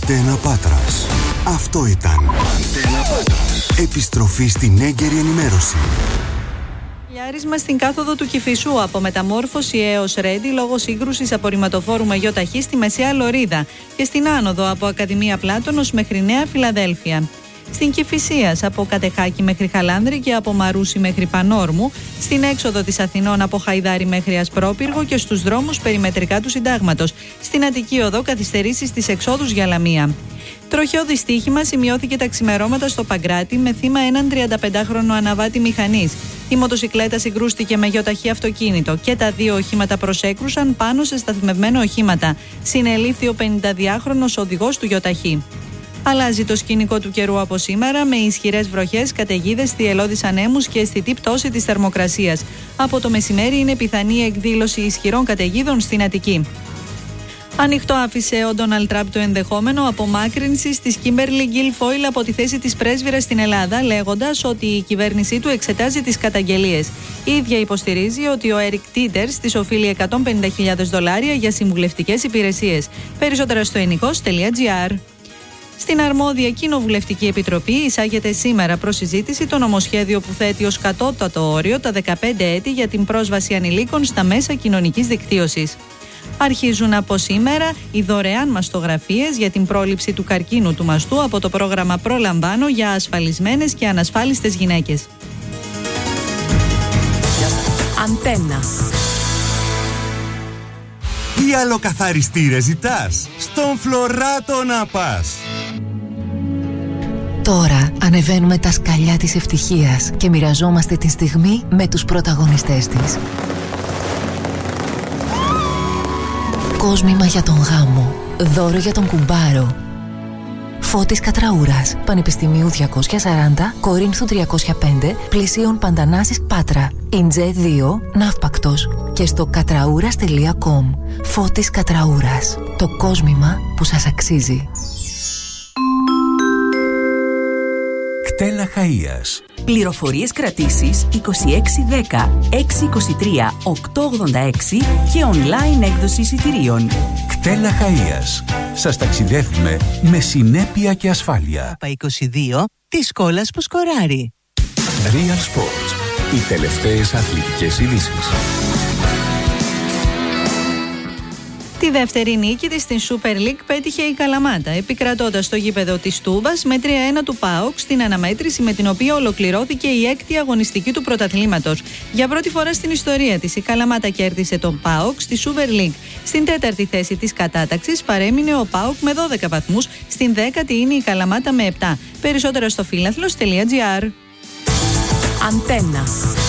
Αντένα Πάτρας. Αυτό ήταν Αντένα Πάτρας. Επιστροφή στην έγκαιρη ενημέρωση. Χιλιάρισμα στην κάθοδο του Κηφισού από μεταμόρφωση έως Ρέντι λόγω σύγκρουσης απορριμματοφόρου με γιοταχή στη Μεσαία Λωρίδα και στην άνοδο από Ακαδημία Πλάτωνος μέχρι Νέα Φιλαδέλφια. Στην Κηφισίας από Κατεχάκη μέχρι Χαλάνδρη και από Μαρούσι μέχρι Πανόρμου, στην έξοδο της Αθηνών από Χαϊδάρη μέχρι Ασπρόπυργο και στους δρόμους περιμετρικά του Συντάγματος. Στην Αττική Οδό καθυστερήσεις στις εξόδους για Λαμία. Τροχαίο δυστύχημα σημειώθηκε τα ξημερώματα στο Παγκράτη με θύμα έναν 35χρονο αναβάτη μηχανής. Η μοτοσικλέτα συγκρούστηκε με γιοταχή αυτοκίνητο και τα δύο οχήματα προσέκρουσαν πάνω σε σταθμευμένα οχήματα. Συνελήφθη ο 52χρονος οδηγός του γιοταχή. Αλλάζει το σκηνικό του καιρού από σήμερα με ισχυρές βροχές, καταιγίδες, θυελλώδεις ανέμους και αισθητή πτώση της θερμοκρασίας. Από το μεσημέρι είναι πιθανή εκδήλωση ισχυρών καταιγίδων στην Αττική. Ανοιχτό άφησε ο Ντόναλντ Τραμπ το ενδεχόμενο απομάκρυνσης της Κίμπερλι Γκίλφοιλ από τη θέση της πρέσβυρας στην Ελλάδα, λέγοντας ότι η κυβέρνησή του εξετάζει τις καταγγελίες. Η ίδια υποστηρίζει ότι ο Έρικ Τίτερς της οφείλει $150.000 για συμβουλευτικές υπηρεσίες. Περισσότερα στο ενικός.gr. Στην αρμόδια Κοινοβουλευτική Επιτροπή εισάγεται σήμερα προς συζήτηση το νομοσχέδιο που θέτει ως κατώτατο όριο τα 15 έτη για την πρόσβαση ανηλίκων στα μέσα κοινωνικής δικτύωσης. Αρχίζουν από σήμερα οι δωρεάν μαστογραφίες για την πρόληψη του καρκίνου του μαστού από το πρόγραμμα Προλαμβάνω για ασφαλισμένες και ανασφάλιστες γυναίκες. Αντένα. Τι αλλοκαθαριστήρες ζητάς? Στον Φλωράτο να πας. Τώρα ανεβαίνουμε τα σκαλιά της ευτυχίας και μοιραζόμαστε τη στιγμή με τους πρωταγωνιστές της. Κόσμημα για τον γάμο. Δώρο για τον κουμπάρο. Φώτης Κατραούρας, Πανεπιστημίου 240, Κορίνθου 305, Πλησίων Παντανάσης Πάτρα. Ιντζέ 2, Ναύπακτος. Και στο κατραούρας.com. Φώτης Κατραούρας. Το κόσμημα που σας αξίζει. Κτέλα Χαΐας. Πληροφορίες κρατήσεις 2610 623 886 και online έκδοση εισιτηρίων. Κτέλα Χαΐας. Σας ταξιδεύουμε με συνέπεια και ασφάλεια. 22 της Σκόλας που σκοράρει. Real Sports. Οι τελευταίες αθλητικές ειδήσεις. Τη δεύτερη νίκη της στην Super League πέτυχε η Καλαμάτα, επικρατώντας στο γήπεδο της Τούμπας με 3-1 του ΠΑΟΚ στην αναμέτρηση με την οποία ολοκληρώθηκε η έκτη αγωνιστική του πρωταθλήματος. Για πρώτη φορά στην ιστορία της, η Καλαμάτα κέρδισε τον ΠΑΟΚ στη Super League. Στην τέταρτη θέση της κατάταξης παρέμεινε ο ΠΑΟΚ με 12 βαθμούς, στην δέκατη είναι η Καλαμάτα με 7. Περισσότερα στο φίλαθλος.gr. Αντένα.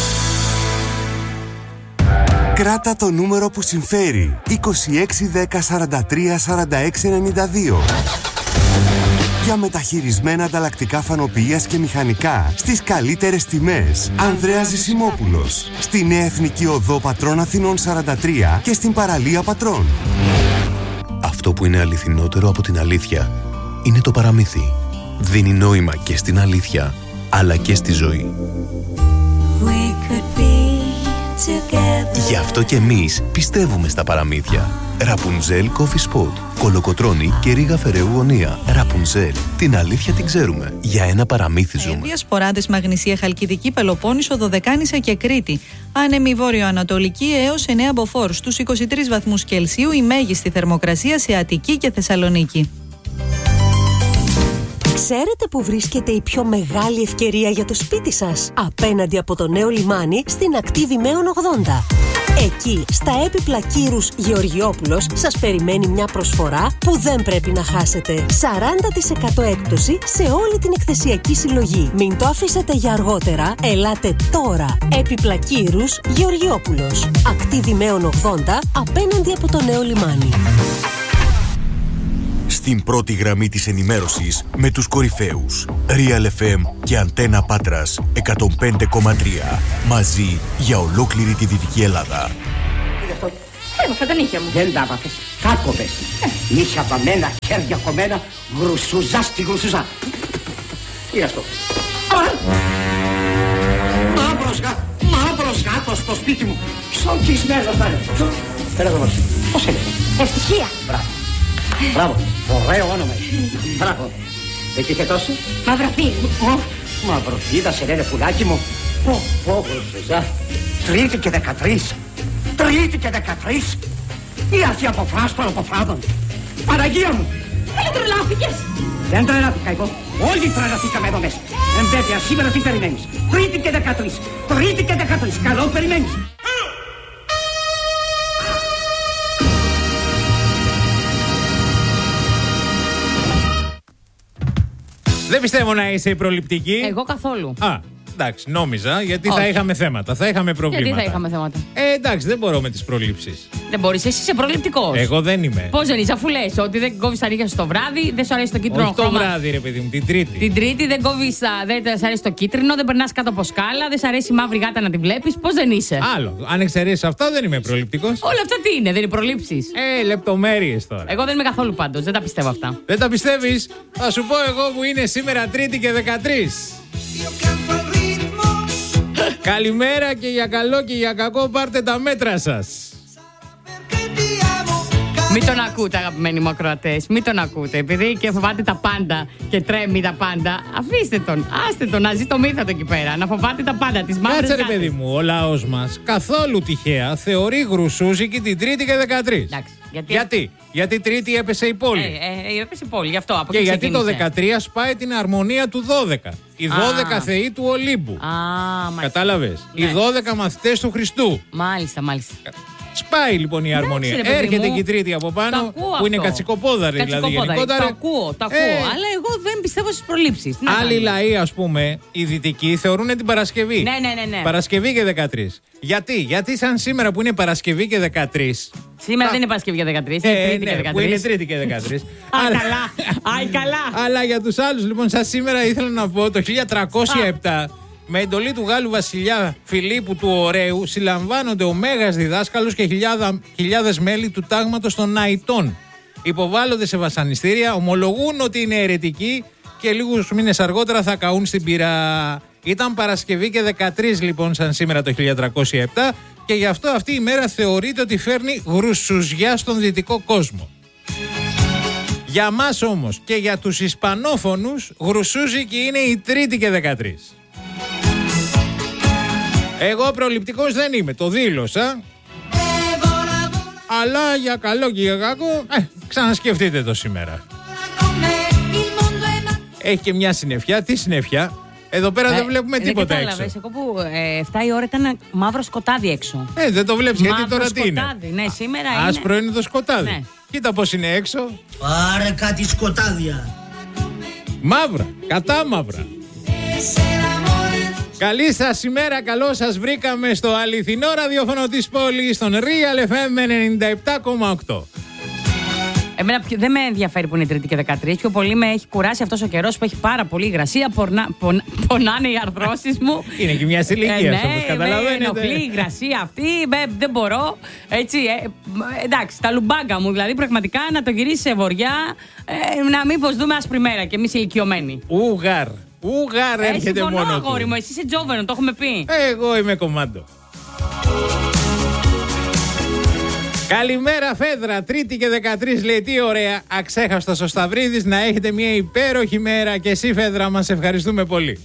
Κράτα το νούμερο που συμφέρει. 2610 43 46 92. Για μεταχειρισμένα ανταλλακτικά φανοποιίας και μηχανικά στις καλύτερες τιμές. Ανδρέας Ζησιμόπουλος. Στη Νέα Εθνική Οδό Πατρών Αθηνών 43 και στην παραλία Πατρών. Αυτό που είναι αληθινότερο από την αλήθεια είναι το παραμύθι. Δίνει νόημα και στην αλήθεια, αλλά και στη ζωή. Γι' αυτό και εμείς πιστεύουμε στα παραμύθια. Ραπουνζέλ Coffee Spot, Κολοκοτρώνη και Ρήγα Φεραίου Γωνία. Ραπουνζέλ, την αλήθεια την ξέρουμε. Για ένα παραμύθι ζούμε. Διασποράδες Μαγνησία Χαλκιδική, Πελοπόννησο, Δωδεκάνησα και Κρήτη. Άνεμη βόρειο-ανατολική έως 9 μποφόρ. Στους 23 βαθμούς Κελσίου η μέγιστη θερμοκρασία σε Αττική και Θεσσαλονίκη. Ξέρετε που βρίσκεται η πιο μεγάλη ευκαιρία για το σπίτι σας? Απέναντι από το νέο λιμάνι στην ακτή Δημαίων 80. Εκεί, στα έπιπλα Κύρους Γεωργιόπουλος, σας περιμένει μια προσφορά που δεν πρέπει να χάσετε. 40% έκπτωση σε όλη την εκθεσιακή συλλογή. Μην το αφήσετε για αργότερα, ελάτε τώρα. Έπιπλα Κύρους Γεωργιόπουλος. Ακτή Δημαίων 80, απέναντι από το νέο λιμάνι. Στην πρώτη γραμμή της ενημέρωσης με τους κορυφαίους Real FM και Αντένα Πάτρας 105,3. Μαζί για ολόκληρη τη Δυτική Ελλάδα. Έβαφα τα νύχια μου. Δεν τα βάφες. Κάκοπες. Νύχια βαμμένα, χέρια κομμένα, γρουσουζά στη γρουσουζά. Τι αυτό? Μαύρος γάτος στο σπίτι μου. Σοκισμένος θα είναι. Έλα εδώ μας. Πώς έλεγε? Ευτυχία. Μπράβο. Μπράβο, ωραίο όνομα. Μπράβο. Εκεί και τόσο. Μαυροφίδα. Μαυροφίδα, σε λένε πουλάκι μου. Ζουζά. Τρίτη και 13. Τρίτη και 13. Η αρχή αποφράς των αποφράδων. Παναγία μου. Δεν τρελάθηκες. Δεν τρελάθηκα εγώ. Όλοι τρελαθήκαμε εδώ μέσα. Βέβαια, σήμερα τι περιμένεις. Τρίτη και 13. Τρίτη και 13. Καλό περιμένεις. Δεν πιστεύω να είσαι προληπτική. Εγώ καθόλου. Εντάξει, νόμιζα, γιατί θα είχαμε θέματα, θα είχαμε προβλήματα. Γιατί θα είχαμε θέματα. Εντάξει, δεν μπορώ με τις προλήψεις. Δεν μπορείς, εσύ είσαι προληπτικός. Εγώ δεν είμαι. Πώς δεν είσαι, αφού λες ότι δεν κόβεις τα νύχια σου το βράδυ, δεν σου αρέσει το κίτρινο χρώμα. Όχι το βράδυ, ρε παιδί μου, την Τρίτη. Την Τρίτη δεν κόβεις, δεν σου αρέσει το κίτρινο, δεν περνάς κάτω από σκάλα, δεν σου αρέσει η μαύρη γάτα να τη βλέπεις. Πώς δεν είσαι. Άλλο. Αν εξαιρέσεις αυτά, δεν είμαι προληπτικός. Όλα αυτά τι είναι, δεν είναι προλήψεις. Λεπτομέρειες τώρα. Εγώ δεν είμαι καθόλου πάντως, δεν τα πιστεύω αυτά. Δεν τα πιστεύεις. Θα σου πω εγώ που είναι σήμερα Τρίτη και 13. Καλημέρα και για καλό και για κακό πάρτε τα μέτρα σας. Μην τον ακούτε, αγαπημένοι μου ακροατές, μην τον ακούτε. Επειδή και φοβάται τα πάντα και τρέμει τα πάντα, αφήστε τον, άστε τον να ζει το μύθατο εκεί πέρα. Να φοβάται τα πάντα, τις μαύρες γάτες. Κάτσε ρε παιδί μου, ο λαός μας καθόλου τυχαία θεωρεί γρουσούζικη την Τρίτη και 13. Εντάξει, γιατί Τρίτη έπεσε η πόλη. Έπεσε η πόλη, γι' αυτό. Από και γιατί το 13 σπάει την αρμονία του 12. Οι 12 θεοί του Ολύμπου. Κατάλαβες. Ναι. Οι 12 μαθητές του Χριστού. Μάλιστα. Σπάει λοιπόν η αρμονία. Έρχεται και η Τρίτη από πάνω, που είναι κατσικοπόδαρη δηλαδή γενικότερα. Το ακούω. Αλλά εγώ δεν πιστεύω στις προλήψεις. Άλλοι λαοί, ας πούμε, οι δυτικοί, θεωρούν την Παρασκευή. Ναι. Παρασκευή και 13. Γιατί σαν σήμερα που είναι Παρασκευή και 13. Σήμερα δεν είναι Παρασκευή και 13, είναι Τρίτη και 13. Που είναι Τρίτη και 13. Καλά. Αλλά για τους άλλους, λοιπόν, σαν σήμερα ήθελα να πω το 1307. Με εντολή του Γάλλου βασιλιά Φιλίππου του Ωραίου συλλαμβάνονται ο μέγας διδάσκαλος και χιλιάδες μέλη του τάγματος των Ναϊτών. Υποβάλλονται σε βασανιστήρια, ομολογούν ότι είναι αιρετικοί και λίγους μήνες αργότερα θα καούν στην πυρά. Ήταν Παρασκευή και 13 λοιπόν σαν σήμερα το 1307 και γι' αυτό αυτή η μέρα θεωρείται ότι φέρνει γρουσουζιά στον δυτικό κόσμο. Για μας όμως και για τους Ισπανόφωνους γρουσούζικη είναι η Τρίτη και 13. Εγώ προληπτικός δεν είμαι, το δήλωσα. Αλλά για καλό και για κακό, ξανασκεφτείτε το σήμερα. Έχει και μια συννεφιά, τι συννεφιά. Εδώ πέρα δεν βλέπουμε τίποτα έξω. Εγώ που 7 η ώρα ήταν μαύρο σκοτάδι έξω. Δεν το βλέπεις, γιατί τώρα τι είναι. Ναι, σήμερα άσπρο είναι το σκοτάδι. Ναι. Κοίτα πως είναι έξω. Πάρε κάτι σκοτάδια. Μαύρα, κατάμαυρα. Καλή σας ημέρα, καλώς σας βρήκαμε στο αληθινό ραδιόφωνο της πόλης, στον Real FM 97,8. Εμένα δεν με ενδιαφέρει που είναι Τρίτη και 13. Πιο πολύ με έχει κουράσει αυτός ο καιρός που έχει πάρα πολύ υγρασία. Πονάνε οι αρθρώσεις μου. Είναι και μια ηλικία, όπως καταλαβαίνετε. Με ενοχλεί η υγρασία αυτή. Δεν μπορώ. Έτσι, εντάξει, τα λουμπάγκα μου δηλαδή πραγματικά να το γυρίσει σε βοριά. Να μήπως δούμε άσπρη μέρα κι εμείς ηλικιωμένοι. Ούγαρ έρχεται μόνο του. Αγόρι μου, εσύ είσαι τζόβενο, το έχουμε πει. Εγώ είμαι κομμάντο. Καλημέρα Φέδρα, Τρίτη και 13 λέει, τι ωραία. Αξέχαστος ο Σταυρίδης, να έχετε μια υπέροχη μέρα. Και εσύ Φέδρα, μας ευχαριστούμε πολύ.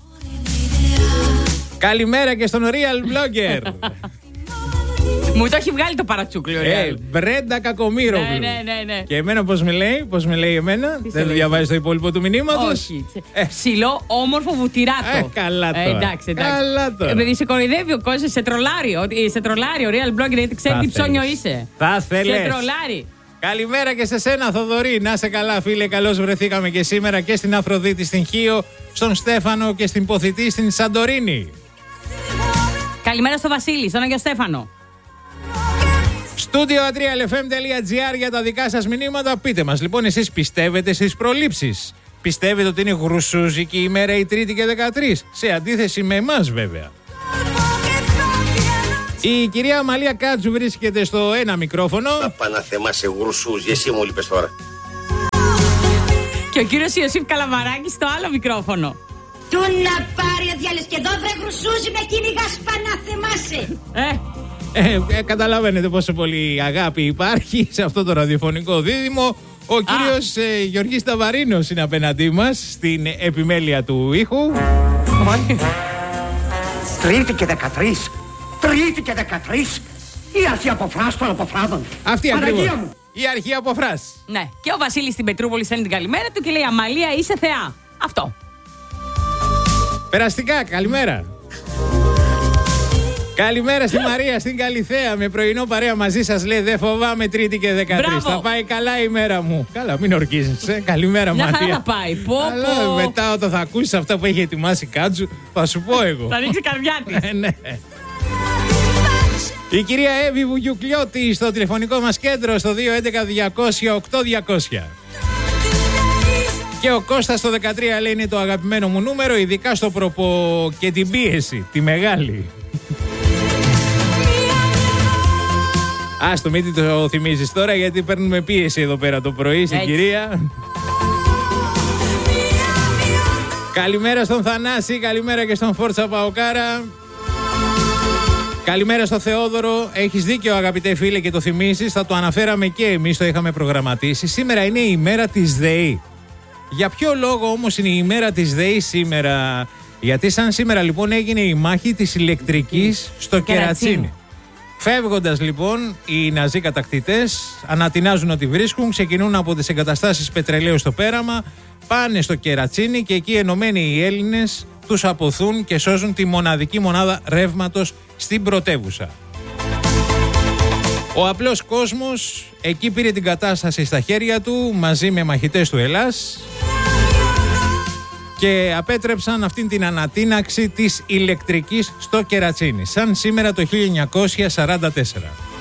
Καλημέρα και στον Real Blogger. Μου το έχει βγάλει το παρατσούκλιο. Μπρέντα Κακομοίρογλου. Ναι. Και εμένα πώς με λέει εμένα. Δεν διαβάζει το υπόλοιπο του μηνύματος. Όχι. Ψηλό, όμορφο βουτυράτο. Καλά τώρα. Εντάξει. Επειδή σε κοροϊδεύει ο κόσμος, σε τρολάρει ο Real Blogger, γιατί ξέρει τι ψώνιο είσαι. Θα θέλεις. Σε τρολάρει. Καλημέρα και σε σένα Θοδωρή. Να σε καλά φίλε, καλώς βρεθήκαμε και σήμερα και στην Αφροδίτη στην Χίο, στον Στέφανο και στην Ποθητή στην Σαντορίνη. Καλημέρα στο Βασίλη, στον Άγιο Στέφανο. Στούντιο atrialfm.gr για τα δικά σας μηνύματα. Πείτε μας λοιπόν, εσείς πιστεύετε στις προλήψεις? Πιστεύετε ότι είναι γρουσούζικη η μέρα η Τρίτη και 13? Σε αντίθεση με εμάς βέβαια. Η κυρία Αμαλία Κάτσου βρίσκεται στο ένα μικρόφωνο. Παναθεμά σε γρουσούζι, εσύ μου είπες τώρα. Και ο κύριος Ιωσήφ Καλαμαράκης στο άλλο μικρόφωνο. Του να πάρει ο διάλες και εδώ βρε γρουσούζι με κυνηγάς, παναθεμάσαι. Καταλαβαίνετε πόσο πολύ αγάπη υπάρχει σε αυτό το ραδιοφωνικό δίδυμο. Ο κύριος Γιώργης Ταβαρίνος είναι απέναντί μας στην επιμέλεια του ήχου. Τρίτη και 13. Τρίτη και 13. Η αρχή αποφράς των αποφράδων. Αυτή ακριβώς. Η αρχή αποφράς. Ναι. Και ο Βασίλης στην Πετρούπολη στέλνει την καλημέρα του και λέει Αμαλία είσαι θεά. Αυτό. Περαστικά, καλημέρα. Καλημέρα στη Μαρία, στην Καλιθέα. Με πρωινό παρέα μαζί σας λέει δεν φοβάμαι Τρίτη και 13. Μπράβο. Θα πάει καλά η μέρα μου. Καλά, μην ορκίζεσαι. Καλημέρα, Μια Μαρία. χαρά θα πάει. Αλλά μετά όταν θα ακούσεις αυτά που έχει ετοιμάσει Κάτζου, θα σου πω εγώ. Θα ανοίξει καρδιά της. Ναι. Η κυρία Εύη Βουγιουκλιώτη στο τηλεφωνικό μας κέντρο στο 211-200-8200. Και ο Κώστας στο 13 λέει είναι το αγαπημένο μου νούμερο, ειδικά στο προπο και την πίεση, τη μεγάλη. Άστο, μην το θυμίζεις τώρα γιατί παίρνουμε πίεση εδώ πέρα το πρωί στην κυρία. Καλημέρα στον Θανάση, καλημέρα και στον Φόρτσα Παοκάρα. Καλημέρα στο Θεόδωρο. Έχεις δίκιο αγαπητέ φίλε και το θυμίζεις. Θα το αναφέραμε και εμείς, το είχαμε προγραμματίσει. Σήμερα είναι η ημέρα της ΔΕΗ. Για ποιο λόγο όμως είναι η ημέρα της ΔΕΗ σήμερα? Γιατί σαν σήμερα λοιπόν έγινε η μάχη της ηλεκτρικής στο Κερατσίνι. Φεύγοντας λοιπόν οι Ναζί κατακτητές ανατινάζουν ό,τι βρίσκουν, ξεκινούν από τις εγκαταστάσεις πετρελαίου στο πέραμα, πάνε στο Κερατσίνι και εκεί ενωμένοι οι Έλληνες τους αποθούν και σώζουν τη μοναδική μονάδα ρεύματος στην πρωτεύουσα. Ο απλός κόσμος εκεί πήρε την κατάσταση στα χέρια του μαζί με μαχητές του Ελλάς και απέτρεψαν αυτήν την ανατείναξη της ηλεκτρικής στο Κερατσίνι, σαν σήμερα το 1944.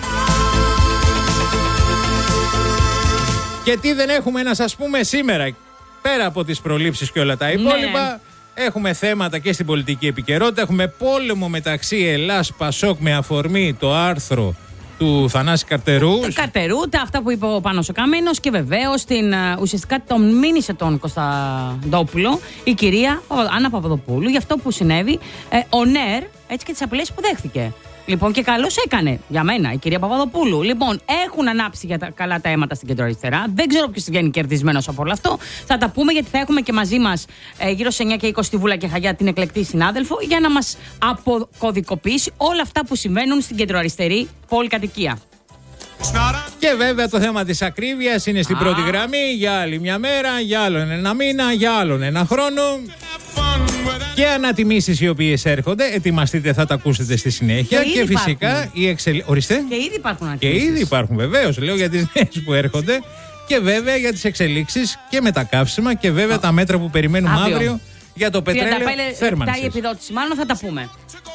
Και τι δεν έχουμε να σας πούμε σήμερα, πέρα από τις προλήψεις και όλα τα υπόλοιπα, έχουμε θέματα και στην πολιτική επικαιρότητα, έχουμε πόλεμο μεταξύ Ελλάς Πασόκ με αφορμή το άρθρο του Θανάση Καρτερού. Καρτερού, αυτά που είπε ο Πάνος ο Καμένος και βεβαίως ουσιαστικά τον μήνυσε τον Κωνσταντόπουλο η κυρία Άννα Παπαδοπούλου για αυτό που συνέβη ο ΝΕΡ, έτσι και τις απειλές που δέχθηκε. Λοιπόν, και καλώς έκανε για μένα η κυρία Παπαδοπούλου. Λοιπόν, έχουν ανάψει για καλά τα αίματα στην κεντροαριστερά. Δεν ξέρω ποιος βγαίνει κερδισμένος από όλο αυτό. Θα τα πούμε γιατί θα έχουμε και μαζί μας γύρω σε 9 και 20 στη Βούλα και Χαγιά την εκλεκτή συνάδελφο για να μας αποκωδικοποιήσει όλα αυτά που συμβαίνουν στην κεντροαριστερή πολυκατοικία. Και βέβαια το θέμα της ακρίβειας είναι στην πρώτη γραμμή για άλλη μια μέρα, για άλλον ένα μήνα, για άλλον ένα χρόνο. Και ανατιμήσεις οι οποίες έρχονται, ετοιμαστείτε, θα τα ακούσετε στη συνέχεια. Και φυσικά οι Ορίστε. Και ήδη υπάρχουν ανατιμήσεις. Και ήδη υπάρχουν, βεβαίως. Λέω για τις νέες που έρχονται. Και βέβαια για τις εξελίξεις και με τα καύσιμα. Και βέβαια τα μέτρα που περιμένουμε αύριο για το πετρέλαιο θέρμανσης. Η επιδότηση, μάλλον θα τα πούμε.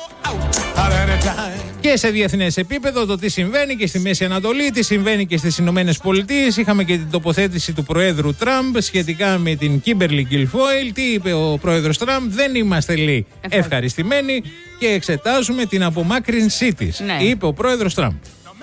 Και σε διεθνές επίπεδο το τι συμβαίνει και στη Μέση Ανατολή, τι συμβαίνει και στις Ηνωμένες Πολιτείες. Είχαμε και την τοποθέτηση του Προέδρου Τραμπ σχετικά με την Κίμπερλι Γκιλφόιλ. Τι είπε ο Πρόεδρος Τραμπ? Δεν είμαστε, λέει, ευχαριστημένοι και εξετάζουμε την απομάκρυνσή της. Είπε ο Πρόεδρος Τραμπ.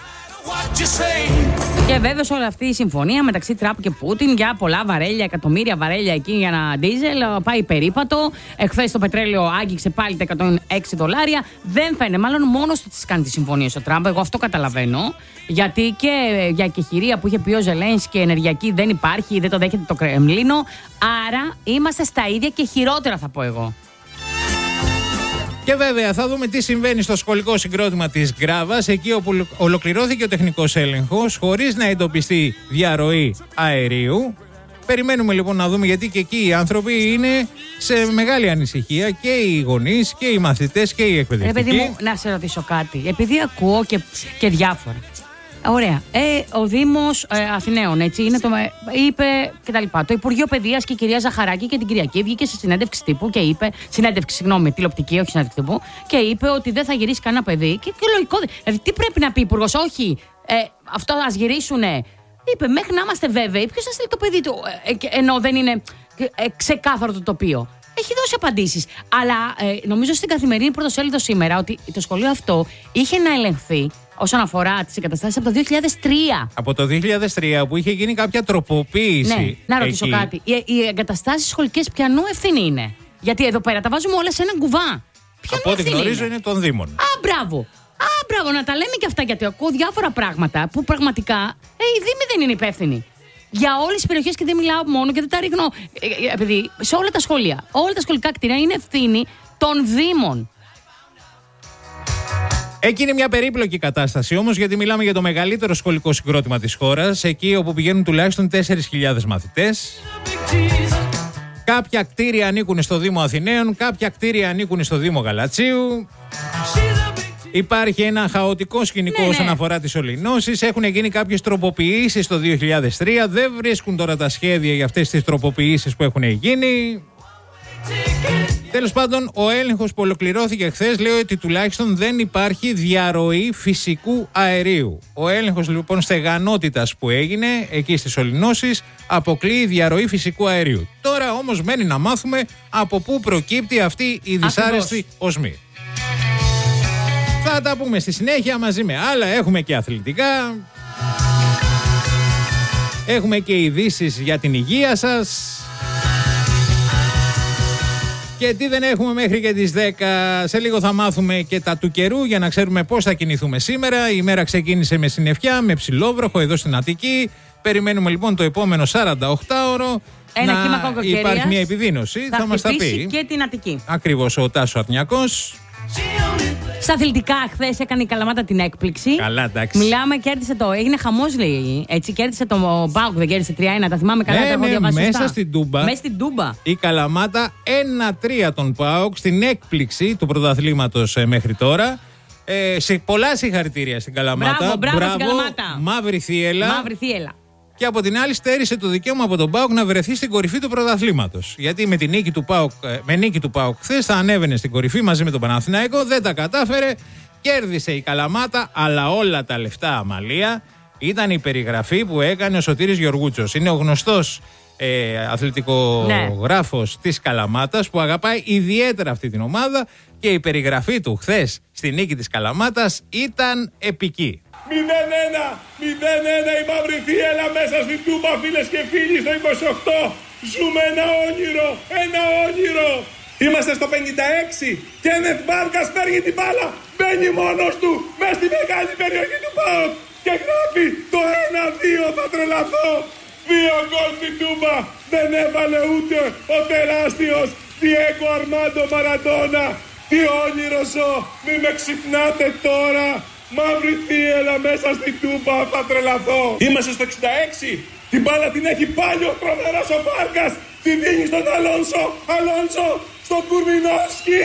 Και βέβαια όλη αυτή η συμφωνία μεταξύ Τραμπ και Πούτιν για πολλά βαρέλια, εκατομμύρια βαρέλια εκεί για ένα ντίζελ πάει περίπατο. Εχθές το πετρέλαιο άγγιξε πάλι τα $106. Δεν θα είναι, μάλλον μόνος του τις κάνει τη συμφωνία ο Τραμπ. Εγώ αυτό καταλαβαίνω. Γιατί και για εκεχηρία που είχε πει ο Ζελένσκι ενεργειακή δεν υπάρχει, δεν το δέχεται το Κρεμλίνο. Άρα είμαστε στα ίδια και χειρότερα, θα πω εγώ. Και βέβαια θα δούμε τι συμβαίνει στο σχολικό συγκρότημα της Γκράβας, εκεί όπου ολοκληρώθηκε ο τεχνικός έλεγχος χωρίς να εντοπιστεί διαρροή αερίου. Περιμένουμε λοιπόν να δούμε, γιατί και εκεί οι άνθρωποι είναι σε μεγάλη ανησυχία, και οι γονείς και οι μαθητές και οι εκπαιδευτικοί. Παιδί μου, να σε ρωτήσω κάτι, επειδή ακούω και διάφορα. Ωραία. Ο Δήμος Αθηναίων, έτσι, είναι είπε κτλ. Το Υπουργείο Παιδείας και η κυρία Ζαχαράκη και την Κυριακή βγήκε σε συνέντευξη τύπου και είπε. Τηλεοπτική, όχι συνέντευξη τύπου. Και είπε ότι δεν θα γυρίσει κανένα παιδί. Και λογικό. Δηλαδή, τι πρέπει να πει Υπουργός? Όχι, αυτό ας γυρίσουνε. Είπε, μέχρι να είμαστε βέβαιοι, ποιος θα στείλει το παιδί του, ενώ δεν είναι ξεκάθαρο το τοπίο. Έχει δώσει απαντήσεις. Αλλά νομίζω στην καθημερινή πρωτοσέλιδο σήμερα ότι το σχολείο αυτό είχε να ελεγχθεί όσον αφορά τις εγκαταστάσεις από το 2003. Από το 2003 που είχε γίνει κάποια τροποποίηση. Ναι, να ρωτήσω κάτι. Οι εγκαταστάσεις σχολικές ποιανού ευθύνη είναι? Γιατί εδώ πέρα τα βάζουμε όλα σε έναν κουβά. Από ό,τι γνωρίζω είναι των Δήμων. Μπράβο, να τα λέμε και αυτά, γιατί ακούω διάφορα πράγματα που πραγματικά οι Δήμοι δεν είναι υπεύθυνοι. Για όλες τις περιοχές και δεν μιλάω μόνο και δεν τα ρίχνω. Επειδή σε όλα τα σχολεία, όλα τα σχολικά κτίρια είναι ευθύνη των Δήμων. Εκεί είναι μια περίπλοκη κατάσταση όμως, γιατί μιλάμε για το μεγαλύτερο σχολικό συγκρότημα της χώρας, εκεί όπου πηγαίνουν τουλάχιστον 4.000 μαθητές. Κάποια κτίρια ανήκουν στο Δήμο Αθηναίων, κάποια κτίρια ανήκουν στο Δήμο Γαλατσίου. Υπάρχει ένα χαοτικό σκηνικό όσον αφορά τις ολυνώσεις. Έχουν γίνει κάποιες τροποποιήσεις το 2003. Δεν βρίσκουν τώρα τα σχέδια για αυτές τις τροποποιήσεις που έχουν γίνει. Τέλος πάντων, ο έλεγχος που ολοκληρώθηκε χθες λέει ότι τουλάχιστον δεν υπάρχει διαρροή φυσικού αερίου. Ο έλεγχος λοιπόν στεγανότητας που έγινε εκεί στις ολυνώσεις αποκλείει διαρροή φυσικού αερίου. Τώρα όμως μένει να μάθουμε από πού προκύπτει αυτή η δυσάρεστη οσμή. Θα τα πούμε στη συνέχεια μαζί με άλλα. Έχουμε και αθλητικά. Έχουμε και ειδήσεις για την υγεία σας. Και τι δεν έχουμε μέχρι και τις 10. Σε λίγο θα μάθουμε και τα του καιρού για να ξέρουμε πώς θα κινηθούμε σήμερα. Η ημέρα ξεκίνησε με συννεφιά, με ψηλόβροχο εδώ στην Αττική. Περιμένουμε λοιπόν το επόμενο 48ωρο ένα κύμα κακοκαιρίας. Υπάρχει μια επιδείνωση. Θα μας τα πει. Και την Αττική. Ακριβώς, ο Τάσος Αρνιακός. Στα αθλητικά, χθες έκανε η Καλαμάτα την έκπληξη. Καλά, εντάξει. Μιλάμε, κέρδισε το. Έγινε χαμός, λέει. Έτσι, κέρδισε το ΠΑΟΚ, δεν κέρδισε 3-1. Τα θυμάμαι καλά, τα έχω διαβάσει. Μέσα στην Τούμπα. Μέσα στην Τούμπα. Η Καλαμάτα 1-3 τον ΠΑΟΚ στην έκπληξη του πρωταθλήματος μέχρι τώρα. Σε πολλά συγχαρητήρια στην Καλαμάτα. Μπράβο στην Καλαμάτα. Μαύρη θύελα. Μαύρη θύελα. Και από την άλλη στέρισε το δικαίωμα από τον ΠΑΟΚ να βρεθεί στην κορυφή του πρωταθλήματος. Γιατί με την νίκη του ΠΑΟΚ, χθες θα ανέβαινε στην κορυφή μαζί με τον Παναθηναϊκό, δεν τα κατάφερε, κέρδισε η Καλαμάτα, αλλά όλα τα λεφτά αμαλία ήταν η περιγραφή που έκανε ο Σωτήρης Γεωργούτσος. Είναι ο γνωστός αθλητικογράφος της Καλαμάτας που αγαπάει ιδιαίτερα αυτή την ομάδα και η περιγραφή του χθες στη νίκη της Καλαμάτας ήταν επική. 0-1 η μαύρη θύελα μέσα στην Τούμπα, φίλες και φίλοι, στο 28. Ζούμε ένα όνειρο. Είμαστε στο 56. Κένεθ Βάρκας παίρνει την μπάλα, μπαίνει μόνος του μέσα στη μεγάλη περιοχή του ΠΑΟΚ και γράφει το 1-2. Θα τρελαθώ. 2 γκολ στην Τούμπα. Δεν έβαλε ούτε ο τεράστιος Διέγκο Αρμάντο Μαραντόνα. Τι όνειρο ζω, μη με ξυπνάτε τώρα. Μαύρη θύελα μέσα στην Τούμπα, θα τρελαθώ. Είμαστε στο 66. Την μπάλα την έχει πάλι ο τρομερός ο Βάρκας. Τη δίνει στον Αλόνσο στον Κουρμινόφσκι.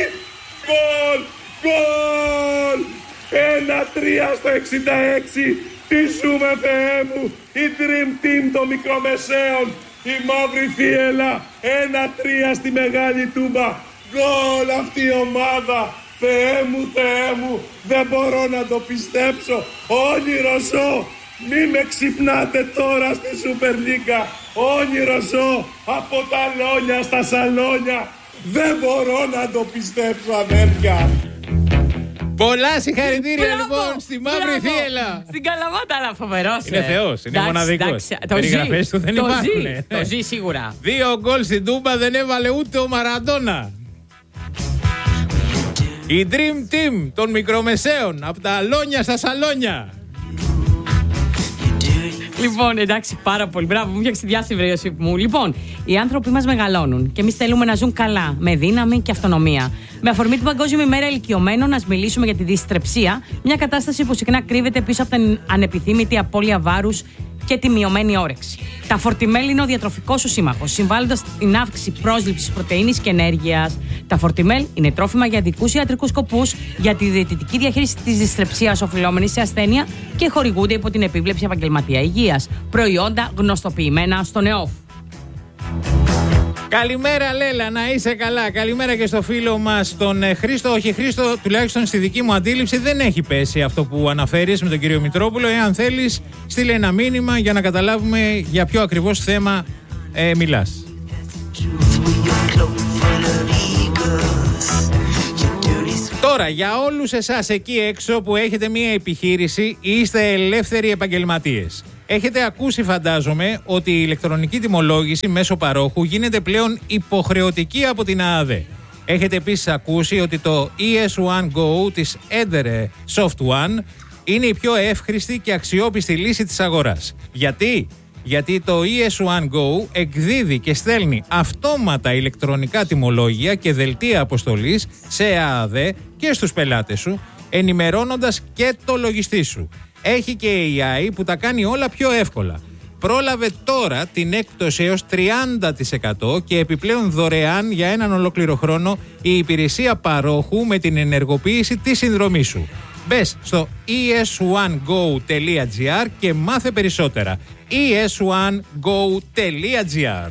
Γκολ. 1-3 στο 66. Τι ζούμε, Θεέ μου. Η Dream Team των μικρομεσαίων. Η μαύρη θύελα. 1-3 στη μεγάλη Τούμπα. Γκολ αυτή η ομάδα. Θεέ μου, δεν μπορώ να το πιστέψω. Όνειρο ζω. Μη με ξυπνάτε τώρα στη Σούπερ Λίγκα. Όνειρο ζω από τα λόνια στα σαλόνια. Δεν μπορώ να το πιστέψω, αδέρφια. Πολλά συγχαρητήρια λοιπόν στη μαύρη θύελα. Στην Καλαμάτα, αλλά φοβερός. Είναι θεός, είναι μοναδικός. Περιγραφές του δεν υπάρχουν. Το ζει σίγουρα. 2 γκολ στην Τούμπα, δεν έβαλε ούτε ο Μαραντόνα. Η Dream Team των μικρομεσαίων, από τα αλόνια στα σαλόνια. Λοιπόν, εντάξει, πάρα πολύ. Μπράβο, μου φτιάξει τη διάσημη Ιωσήπ μου. Λοιπόν, οι άνθρωποι μας μεγαλώνουν και εμείς θέλουμε να ζουν καλά, με δύναμη και αυτονομία. Με αφορμή την Παγκόσμια ημέρα ηλικιωμένων, να μιλήσουμε για τη δυστρεψία, μια κατάσταση που συχνά κρύβεται πίσω από την ανεπιθύμητη απώλεια βάρους και τη μειωμένη όρεξη. Τα φορτιμέλ είναι ο διατροφικός σου σύμμαχος, συμβάλλοντας στην αύξηση πρόσληψης πρωτεΐνης και ενέργειας. Τα φορτιμέλ είναι τρόφιμα για ειδικούς ιατρικούς σκοπούς, για τη διαιτητική διαχείριση της δυστρεψίας οφειλόμενης σε ασθένεια και χορηγούνται υπό την επίβλεψη επαγγελματία υγείας. Προϊόντα γνωστοποιημένα στον ΕΟΦ. Καλημέρα Λέλα, να είσαι καλά. Καλημέρα και στο φίλο μας τον Χρήστο. Όχι Χρήστο, τουλάχιστον στη δική μου αντίληψη δεν έχει πέσει αυτό που αναφέρεις με τον κύριο Μητρόπουλο. Εάν θέλεις, στείλε ένα μήνυμα για να καταλάβουμε για ποιο ακριβώς θέμα μιλάς. Τώρα, για όλους εσάς εκεί έξω που έχετε μία επιχείρηση ή είστε ελεύθεροι επαγγελματίες, έχετε ακούσει, φαντάζομαι, ότι η ηλεκτρονική τιμολόγηση μέσω παρόχου γίνεται πλέον υποχρεωτική από την ΑΑΔΕ. Έχετε επίσης ακούσει ότι το ES1 Go της Eder Soft One είναι η πιο εύχρηστη και αξιόπιστη λύση της αγοράς. Γιατί? Γιατί το ES1 Go εκδίδει και στέλνει αυτόματα ηλεκτρονικά τιμολόγια και δελτία αποστολής σε ΑΑΔ και στους πελάτες σου, ενημερώνοντας και το λογιστή σου. Έχει και AI που τα κάνει όλα πιο εύκολα. Πρόλαβε τώρα την έκπτωση έως 30% και επιπλέον δωρεάν για έναν ολόκληρο χρόνο η υπηρεσία παρόχου με την ενεργοποίηση της συνδρομής σου. Μπες στο es1go.gr και μάθε περισσότερα. es1go.gr.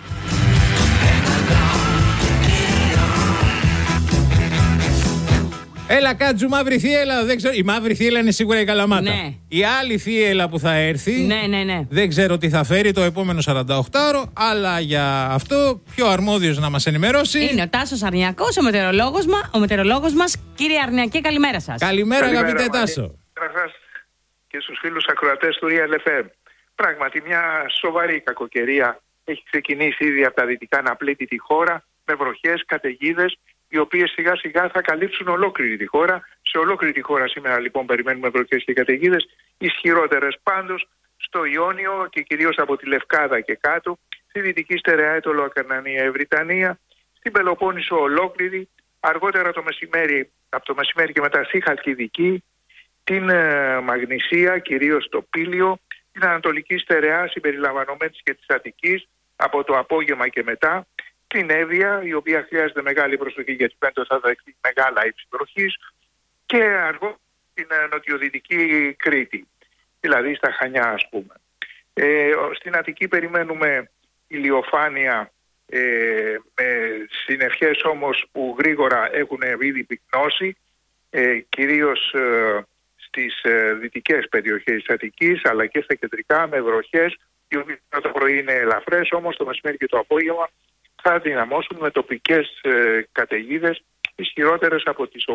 Έλα Κάτζου, μαύρη θύελα. Δεν ξέρω. Η μαύρη θύελα είναι σίγουρα η Καλαμάτα. Ναι. Η άλλη θύελα που θα έρθει. Ναι. Δεν ξέρω τι θα φέρει το επόμενο 48ωρο, αλλά για αυτό πιο αρμόδιος να μας ενημερώσει είναι ο Τάσος Αρνιακός, ο μετεωρολόγος μας. Κύριε Αρνιακέ, καλημέρα σας. Καλημέρα αγαπητέ Τάσο. Καλημέρα και στους φίλους ακροατές του Real FM. Πράγματι, μια σοβαρή κακοκαιρία έχει ξεκινήσει ήδη από τα δυτικά να πλήττει τη χώρα με βροχές, καταιγίδες, οι οποίες σιγά σιγά θα καλύψουν ολόκληρη τη χώρα. Σε ολόκληρη τη χώρα σήμερα λοιπόν περιμένουμε βροχές και καταιγίδες, ισχυρότερες πάντως στο Ιόνιο και κυρίως από τη Λευκάδα και κάτω, στη Δυτική Στερεά, Αίτωλο, Ακαρνανία, Ευρυτανία, στην Πελοπόννησο ολόκληρη, αργότερα το μεσημέρι, από το μεσημέρι και μετά στη Χαλκιδική, την Μαγνησία, κυρίως το Πήλιο, την Ανατολική Στερεά συμπεριλαμβανομένης και της Αττικής, από το απόγευμα και μετά, την Εύβοια, η οποία χρειάζεται μεγάλη προσοχή γιατί πέντε θα δεχτεί μεγάλα ύψη βροχής, και αργότερα την νοτιοδυτική Κρήτη, δηλαδή στα Χανιά ας πούμε. Στην Αττική περιμένουμε ηλιοφάνεια με συννεφιές όμως που γρήγορα έχουν ήδη πυκνώσει, κυρίως στις δυτικές περιοχές της Αττικής αλλά και στα κεντρικά με βροχές, οι οποίες το πρωί είναι ελαφρές, όμως το μεσημέρι και το απόγευμα θα δυναμώσουν με τοπικές καταιγίδες ισχυρότερες από τις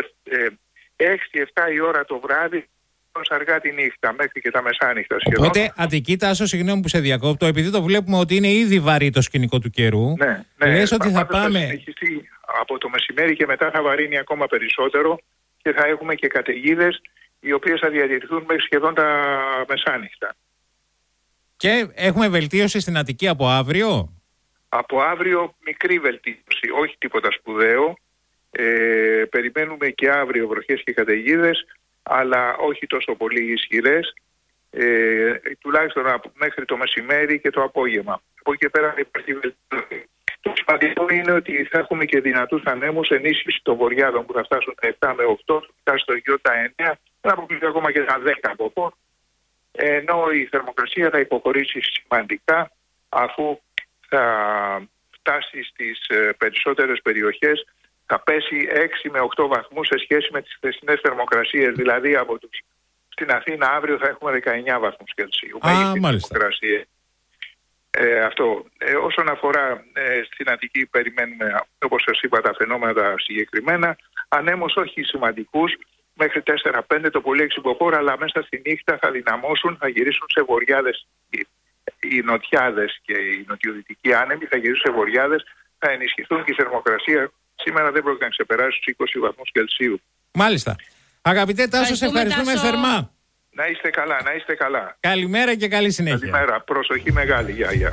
6-7 η ώρα το βράδυ ως αργά τη νύχτα μέχρι και τα μεσάνυχτα σχεδόν. Οπότε Αττική, Τάσο, συγγνώμη που σε διακόπτω, επειδή το βλέπουμε ότι είναι ήδη βαρύ το σκηνικό του καιρού. Ναι, λες ότι θα πάμε. συνεχιστεί από το μεσημέρι και μετά θα βαρύνει ακόμα περισσότερο και θα έχουμε και καταιγίδες οι οποίες θα διατηρηθούν μέχρι σχεδόν τα μεσάνυχτα. Και έχουμε βελτίωση στην Αττική από αύριο. Από αύριο μικρή βελτίωση, όχι τίποτα σπουδαίο. Περιμένουμε και αύριο βροχές και καταιγίδες, αλλά όχι τόσο πολύ ισχυρές, τουλάχιστον μέχρι το μεσημέρι και το απόγευμα. Από εκεί και πέρα υπάρχει βελτίωση. Το σημαντικό είναι ότι θα έχουμε και δυνατούς ανέμους, ενίσχυση των βορειάδων που θα φτάσουν τα 7 με 8, θα φτάσει στο γιο τα 9, θα αποκλείσει ακόμα και τα 10 από εδώ. Ενώ η θερμοκρασία θα υποχωρήσει σημαντικά αφού θα φτάσει στις περισσότερες περιοχές, θα πέσει 6 με 8 βαθμούς σε σχέση με τις χθεσινές θερμοκρασίες. Δηλαδή στην Αθήνα αύριο θα έχουμε 19 βαθμούς Κελσίου. Θερμοκρασία. Αυτό. Όσον αφορά στην Αττική περιμένουμε, όπως σας είπα, τα φαινόμενα τα συγκεκριμένα. Ανέμους όχι σημαντικούς, μέχρι 4-5 το πολύ εξυποφόρα, αλλά μέσα στη νύχτα θα δυναμώσουν, θα γυρίσουν σε βορειάδες. Οι νοτιάδες και οι νοτιοδυτικοί άνεμοι θα γυρίσουν σε βορειάδες, θα ενισχυθούν και η θερμοκρασία σήμερα δεν πρόκειται να ξεπεράσει τους 20 βαθμούς Κελσίου. Μάλιστα. Αγαπητέ Τάσο, σε ευχαριστούμε θερμά. Να είστε καλά, να είστε καλά. Καλημέρα και καλή συνέχεια. Καλημέρα, προσοχή μεγάλη, γεια.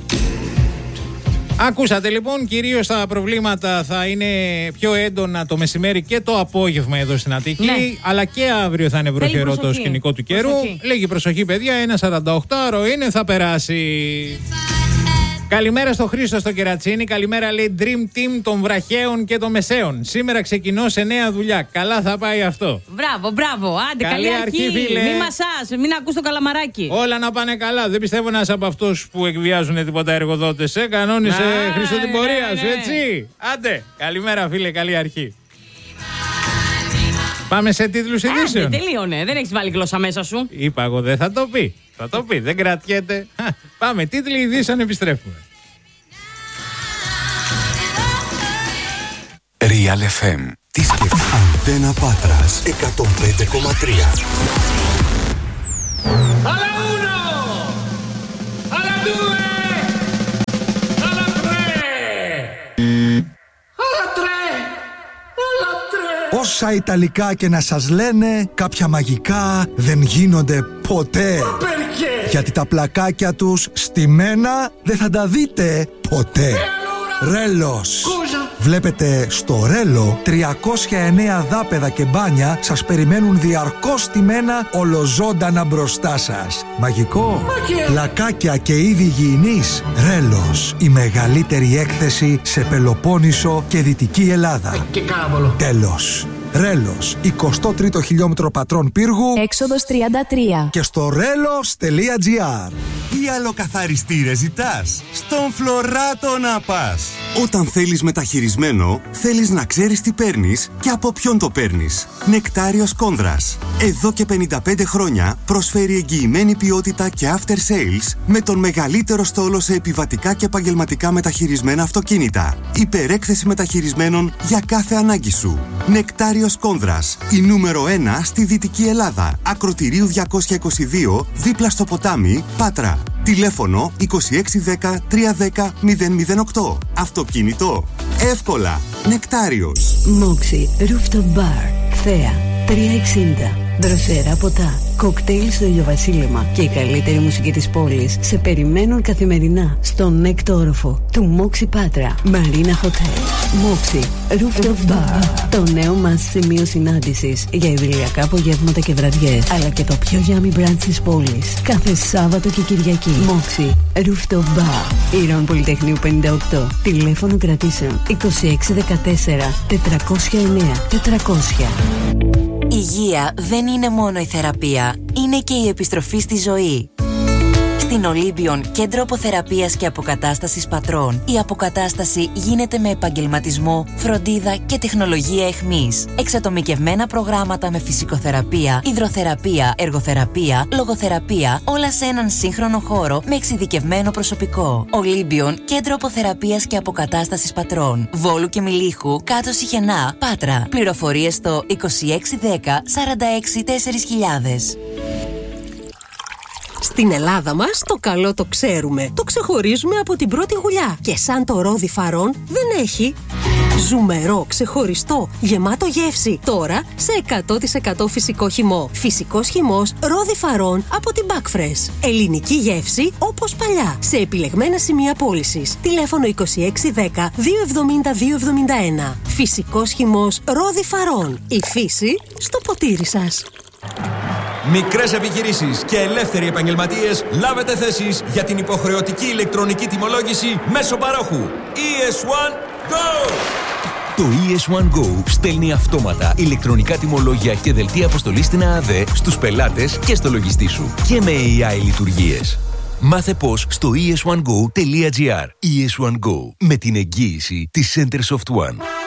Ακούσατε λοιπόν, κυρίως τα προβλήματα θα είναι πιο έντονα το μεσημέρι και το απόγευμα εδώ στην Αττική, ναι. Αλλά και αύριο θα είναι βροχερό το σκηνικό του καιρού. Λίγη προσοχή παιδιά, ένα 48ωρο είναι, θα περάσει. Καλημέρα στο Χρήστο στο Κερατσίνι. Καλημέρα, λέει, Dream Team των βραχαίων και των μεσαίων. Σήμερα ξεκινώ σε νέα δουλειά. Καλά θα πάει αυτό. Μπράβο. Άντε, καλή αρχή. Φίλε. Μην μασάς, μην ακούς το καλαμαράκι. Όλα να πάνε καλά. Δεν πιστεύω να είσαι από αυτούς που εκβιάζουν τίποτα εργοδότες. Κανόνισε, Χρήστο, την πορεία σου, έτσι. Άντε, καλημέρα, φίλε, καλή αρχή. Πάμε σε τίτλους ειδήσεων. Τελείωνε. Δεν έχεις βάλει γλώσσα μέσα σου. Είπα εγώ, δεν θα το πει. Θα το πει, δεν κρατιέται. Πάμε, τίτλοι ειδήσεων, επιστρέφουμε. Real FM. Τι σκέφτεσαι? Αντένα Πάτρας 105,3. Alla uno! Alla due! Alla tre! Alla tre! Alla tre! Όσα Ιταλικά και να σας λένε, κάποια μαγικά δεν γίνονται ποτέ. Perché? Γιατί τα πλακάκια τους στημένα δεν θα τα δείτε ποτέ. Ρέλος. Βλέπετε, στο Ρέλο 309 δάπεδα και μπάνια σας περιμένουν διαρκώς στημένα ολοζώντανα μπροστά σας. Μαγικό. Πλακάκια και είδη υγιεινής. Ρέλος, η μεγαλύτερη έκθεση σε Πελοπόννησο και Δυτική Ελλάδα. Και κάβολο. Τέλος. Ρέλος, 23ο χιλιόμετρο Πατρών Πύργου, έξοδος 33. Και στο relos.gr. Τι άλλο καθαριστήρες ζητάς? Στον Φλωράτο να πας. Όταν θέλεις μεταχειρισμένο, θέλεις να ξέρεις τι παίρνεις και από ποιον το παίρνεις. Νεκτάριος Κόνδρας. Εδώ και 55 χρόνια προσφέρει εγγυημένη ποιότητα και after sales με τον μεγαλύτερο στόλο σε επιβατικά και επαγγελματικά μεταχειρισμένα αυτοκίνητα. Υπερέκθεση μεταχειρισμένων για κάθε ανάγκη σου. Νεκτάριος Κόνδρας, η νούμερο 1 στη Δυτική Ελλάδα. Ακροτηρίου 222, δίπλα στο ποτάμι, Πάτρα. Τηλέφωνο 2610 310 008. Αυτοκίνητο. Εύκολα. Νεκτάριος. Moxie Rooftop Bar. Θέα 360. Δροσερά ποτά, κοκτέιλ στο ηλιοβασίλεμα και η καλύτερη μουσική της πόλης σε περιμένουν καθημερινά στον έκτο όροφο του Moxie Πάτρα Marina Hotel. Moxie Rooftop Bar, το νέο μας σημείο συνάντησης για ιδηλιακά απογεύματα και βραδιές, αλλά και το πιο yummy brunch της πόλης κάθε Σάββατο και Κυριακή. Moxie Rooftop Bar, Ηρών Πολυτεχνείου 58. Τηλέφωνο κρατήσεων 2614 409 400. Υγεία δεν είναι μόνο η θεραπεία, είναι και η επιστροφή στη ζωή. Στην Ολύμπιον, κέντρο αποθεραπείας και αποκατάστασης πατρών, η αποκατάσταση γίνεται με επαγγελματισμό, φροντίδα και τεχνολογία εχμής. Εξατομικευμένα προγράμματα με φυσικοθεραπεία, υδροθεραπεία, εργοθεραπεία, λογοθεραπεία, όλα σε έναν σύγχρονο χώρο με εξειδικευμένο προσωπικό. Ολύμπιον, κέντρο αποθεραπείας και αποκατάστασης πατρών. Βόλου και Μιλίχου, κάτω Σιχενά, Πάτρα. Πληροφορίες στο 2610 46 4000. Στην Ελλάδα μας το καλό το ξέρουμε. Το ξεχωρίζουμε από την πρώτη γουλιά. Και σαν το ρόδι φαρών δεν έχει. Ζουμερό, ξεχωριστό, γεμάτο γεύση. Τώρα σε 100% φυσικό χυμό. Φυσικός χυμός ρόδι φαρών από την Backfresh. Ελληνική γεύση όπως παλιά. Σε επιλεγμένα σημεία πώλησης. Τηλέφωνο 2610 270 271. Φυσικός χυμός ρόδι φαρών. Η φύση στο ποτήρι σας. Μικρές επιχειρήσεις και ελεύθεροι επαγγελματίες, λάβετε θέσεις για την υποχρεωτική ηλεκτρονική τιμολόγηση μέσω παρόχου. ES1 Go! Το ES1 Go στέλνει αυτόματα ηλεκτρονικά τιμολόγια και δελτία αποστολής στην ΑΑΔ στους πελάτες και στο λογιστή σου. Και με AI λειτουργίες. Μάθε πώς στο es1go.gr. ES1 Go, με την εγγύηση της Center Soft One.